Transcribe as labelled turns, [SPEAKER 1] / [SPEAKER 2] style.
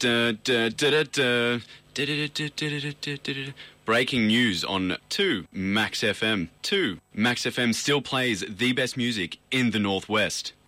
[SPEAKER 1] Breaking news on 2 Max FM. 2 Max FM still plays the best music in the Northwest.